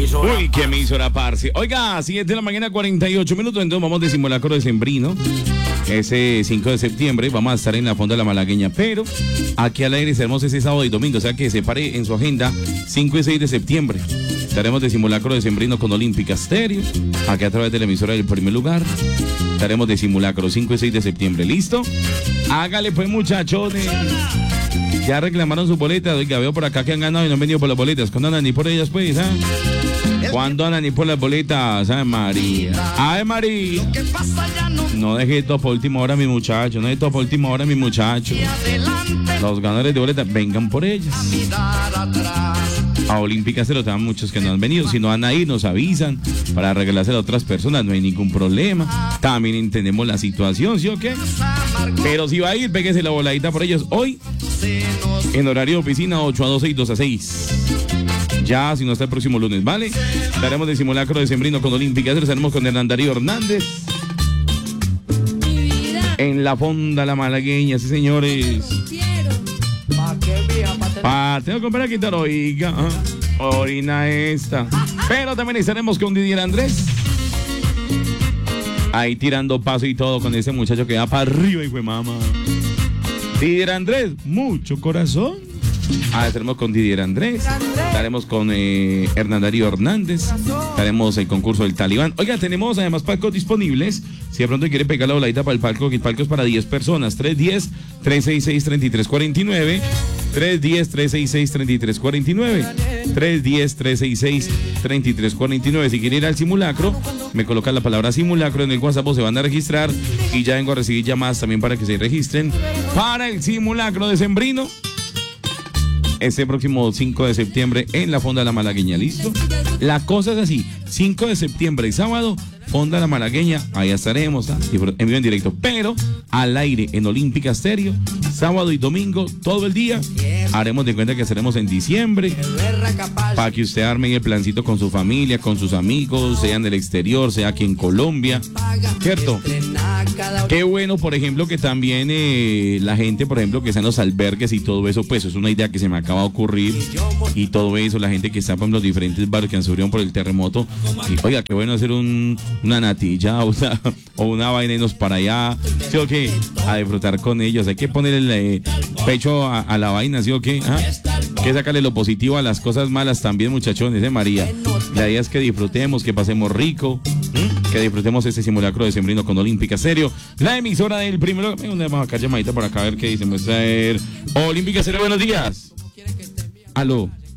Uy, qué emisora, parce. Oiga, 7 de la mañana, 48 minutos. Entonces vamos de simulacro decembrino. Ese 5 de septiembre vamos a estar en la Fonda de la Malagueña. Pero aquí al aire estaremos ese sábado y domingo. O sea que separe en su agenda 5 y 6 de septiembre. Estaremos de simulacro decembrino con Olímpica Stereo. Aquí a través de la emisora del primer lugar. Estaremos de simulacro 5 y 6 de septiembre. ¿Listo? Hágale pues, muchachones. Ya reclamaron sus boletas. Oiga, veo por acá que han ganado y no han venido por las boletas. ¿Cuándo andan ni por ellas, pues? ¿Ah? ¿Cuándo andan ni por las boletas? ¡Ay, María! ¡Ay, María! No deje todo por última hora, mi muchacho. No deje todo por última hora, mi muchacho. Los ganadores de boletas, vengan por ellas. A Olímpica se lo dan muchos que no han venido. Si no van a ir, nos avisan para regalárselo a otras personas. No hay ningún problema. También entendemos la situación, ¿sí o qué? Pero si va a ir, péguese la voladita por ellos. Hoy, en horario de oficina, 8 a 12 y 2 a 6. Ya, si no está el próximo lunes, ¿vale? Estaremos de simulacro decembrino con Olímpica. Estaremos con Hernán Darío Hernández. En la Fonda La Malagueña, sí, señores. Tengo que comprar a quitar, oiga. Orina esta. Pero también estaremos con Didier Andrés. Ahí tirando paso y todo con ese muchacho que va para arriba, hijo de mamá. Didier Andrés, mucho corazón. Estaremos con Didier Andrés. Estaremos con Hernán Darío Hernández. Estaremos el concurso del Talibán. Oiga, tenemos además palcos disponibles. Si de pronto quiere pegar la voladita para el palco, que el palco es para 10 personas. 310-366-3349. 310-366-3349. 310-366-3349. Si quiere ir al simulacro, me colocan la palabra simulacro en el WhatsApp, se van a registrar y ya vengo a recibir llamadas también para que se registren para el simulacro decembrino este próximo 5 de septiembre en la Fonda de la Malagueña. ¿Listo? La cosa es así: 5 de septiembre y sábado, Fonda de la Malagueña, ahí estaremos, en vivo en directo, pero al aire en Olímpica Stereo, sábado y domingo, todo el día. Haremos de cuenta que estaremos en diciembre, para que usted arme el plancito con su familia, con sus amigos, sea en el exterior, sea aquí en Colombia, ¿cierto? Qué bueno, por ejemplo, que también la gente, por ejemplo, que está en los albergues y todo eso, pues es una idea que se me acaba de ocurrir, y todo eso, la gente que está en los diferentes barrios que han sufrido por el terremoto, y oiga, qué bueno hacer una natilla o una vaina y nos para allá, ¿sí o qué? A disfrutar con ellos. Hay que ponerle pecho a la vaina, ¿sí o qué? Hay que sacarle lo positivo a las cosas malas también, muchachones, María. La idea es que disfrutemos, que pasemos rico, que disfrutemos este simulacro decembrino con Olímpica Stereo, la emisora del primero. Vamos a sacar llamadita por acá a ver qué dicen. Olímpica Stereo, buenos días. Aló.